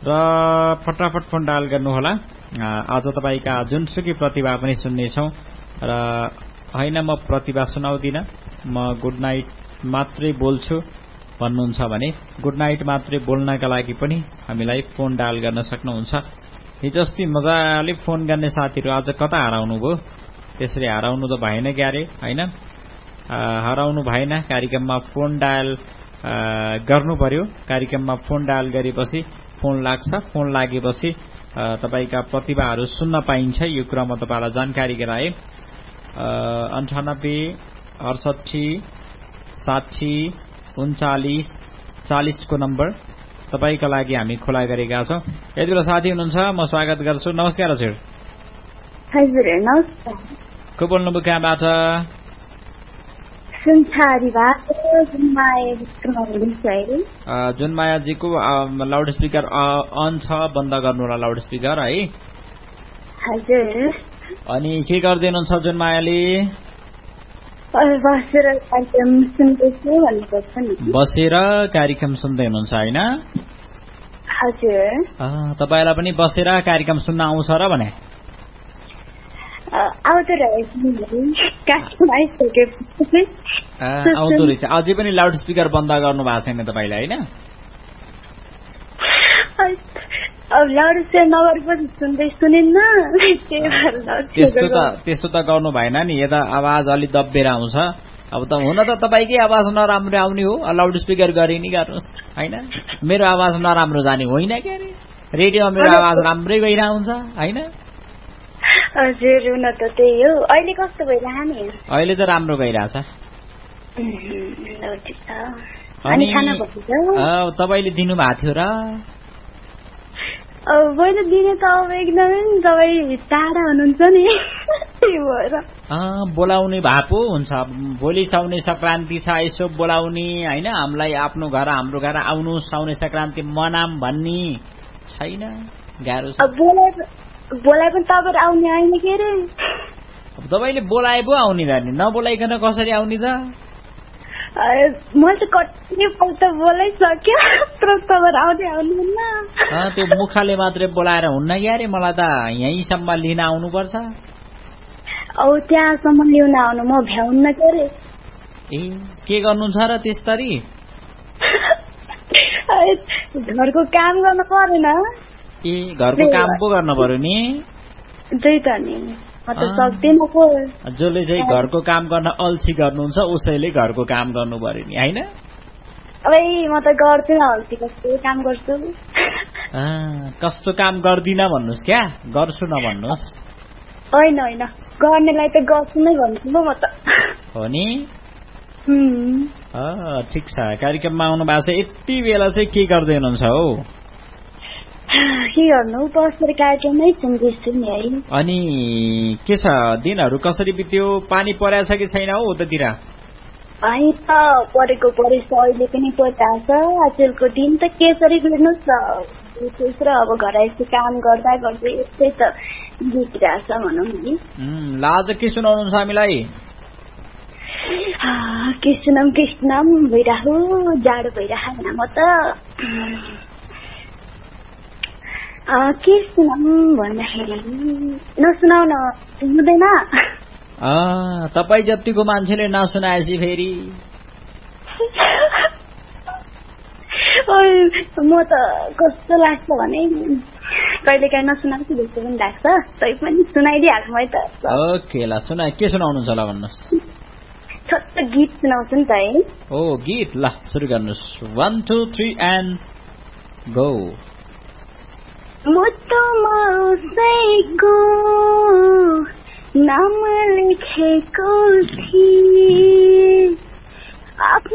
र फटाफट phone dial गर्नुहोला। आज तपाईका जुनसुकै प्रतिभा पनि सुन्नेछौँ र होइन म प्रतिभा सुनाउँदिन, म गुड नाइट मात्रै बोल्छु भन्नुहुन्छ भने गुड नाइट मात्रै बोल्नका लागि पनि हामीलाई फोन डायल गर्न सक्नुहुन्छ। हिजो अस्ति मजाले फोन गर्ने साथीहरू आज कता हराउनु भयो? त्यसरी हराउनु त भएन क्यारे, होइन? हराउनु भएन। कार्यक्रममा फोन डायल गर्नु पर्यो। कार्यक्रममा फोन डायल गरेपछि फोन लाग्छ। फोन लागेपछि तपाईका प्रतिभाहरू सुन्न पाइन्छ। यो कुरा म तपाईलाई जानकारी गराए। 98 68 60 39 40 को नम्बर तपाईका लागि हामी खुला गरेका छौं। यति बेला साथी हुनुहुन्छ, म स्वागत गर्छु। नमस्कार हजुर। हजुर नमस्कार। को बोल्नुभयो, कहाँबाट? जुनमायाजीको लाउड स्पिकर अन छ, बन्द गर्नु होला लाउड स्पिकर है। हजुर। अनि के गर्दै हुनुहुन्छ जुनमायाले? बसेर कार्यक्रम सुन्दैछु भनेको छ नि। बसेर कार्यक्रम सुन्दै हुनुहुन्छ होइन? हजुर। तपाईलाई पनि बसेर कार्यक्रम सुन्न आउँछ र भने? आउँदो रहेछ। अझै पनि लाउड स्पिकर बन्द गर्नु भएको छैन तपाईले होइन? लाउड स्पिकर नगरेपछि सुन्दै सुनिन्न। त्यस्तो त गर्नु भएन नि। यता आवाज अलि दब्बेर आउँछ। अब त हुन त तपाईकै आवाज नराम्रो आउने हो, लाउड स्पिकर गरे नि गर्नुहोस् होइन? मेरो आवाज नराम्रो जाने होइन के अरे? रेडियोमा मेरो आवाज राम्रै गइरह हुन्छ होइन? हजुर हुन त त्यही हो। अहिले कस्तो भइरह नि? अहिले त राम्रो गइरहेछ। अनि खाना भयो? तपाईले दिनु भएको थियो र? मैले दिने त अब एकदमै तपाईँ टाढा हुनुहुन्छ नि। बोलाउने भए पो हुन्छ। भोलि साउने संक्रान्ति छ, यसो बोलाउने होइन? हामीलाई आफ्नो घर हाम्रो घर आउनु, साउने संक्रान्ति मनाम भन्ने छैन। गाह्रो छ। बोलाए पनि तपाईँ आउने होइन के अरे? अब तपाईँले बोलाए पो आउने त, नबोलाइकन कसरी आउने त? मैले त कतिपल्ट बोलाइसक्यो, तर तपाईँ आउनुहुन्न। त्यो मुखले मात्रै बोलाएर हुन्न यारे, मलाई त यहीँसम्म लिन आउनुपर्छ। त्यहाँसम्म लिन आउनु म भ्याउन्न के अरे। के गर्नु छ र त्यसरी? घरको काम गर्नु परेन? घरको काम पो गर्नु पर्यो नि? त्यही त नि, म त सक्दिन पो। जसले चाहिँ घरको काम गर्न अल्छी गर्नुहुन्छ उसैले घरको काम गर्नु पर्यो नि होइन? अब म त गर्दिन अल्छी, कस्तो काम गर्छु। कस्तो काम गर्दिन भन्नुहोस्, क्या गर्छु नभन्नुहोस्। होइन होइन, गर्नेलाई त गर्छु नै भन्छु म त। हो नि? ठिक छ। कार्यक्रममा आउनु भएको छ। यति बेला चाहिँ के गर्दै हुनुहुन्छ हो? के गर्नु, बसेर कार्यक्रममै सुन्दैछु नि है। अनि के छ, दिनहरू कसरी बित्यो? पानी परेछ कि छैन हो उतातिर? पानी त परेको परेछ, अहिले पनि परिरहेछ। आजकलको दिन त केसरी बिर्नुहोस् न। अब घर आएपछि काम गर्दा गर्दै यस्तै त बितिरहेछ भनौँ नि। ल आज के सुनाउनुहुन्छ हामीलाई? के सुनाम भइराहो, जाडो भइराख म त। के सुनाम भन्दाखेरि नसुनाउन हुँदैन। तपाईँ जतिको मान्छेले नसुनाएपछि फेरि म त कस्तो लाग्छ भने कहिलेकाहीँ नसुनाएको जस्तो पनि लाग्छ। तै पनि सुनाइदिइहाल्छु मैले त। ओके ल, के सुनाउनुहुन्छ ल भन्नुहोस्। छोटो गीत सुनाउँछु नि त है। गीत ल सुरु गर्नुहोस्। 1 2 3 एन्ड गो। मुटुमा उसैको नाम लेखेको थिए,